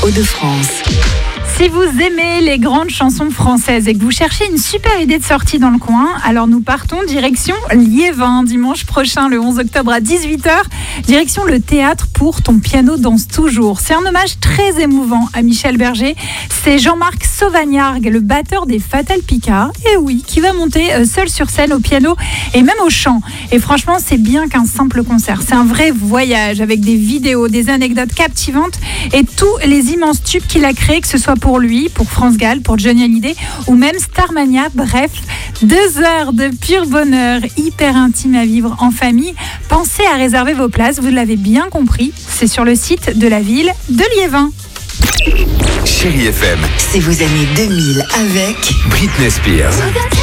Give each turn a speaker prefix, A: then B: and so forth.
A: Hauts-de-France.
B: Si vous aimez les grandes chansons françaises et que vous cherchez une super idée de sortie dans le coin, alors nous partons direction Liévin, dimanche prochain, le 11 octobre à 18h. Direction le théâtre pour Ton piano danse toujours. C'est un hommage très émouvant à Michel Berger. C'est Jean-Marc Sauvagnargues, le batteur des Fatal Picard, et oui, qui va monter seul sur scène au piano et même au chant. Et franchement, c'est bien qu'un simple concert. C'est un vrai voyage avec des vidéos, des anecdotes captivantes et tous les immenses tubes qu'il a créés, que ce soit pour lui, pour France Gall, pour Johnny Hallyday ou même Starmania. Bref, 2 heures de pur bonheur, hyper intime à vivre en famille. Pensez à réserver vos places, vous l'avez bien compris, c'est sur le site de la ville de Liévin.
C: Chérie FM,
A: C'est vos années 2000 avec
C: Britney Spears.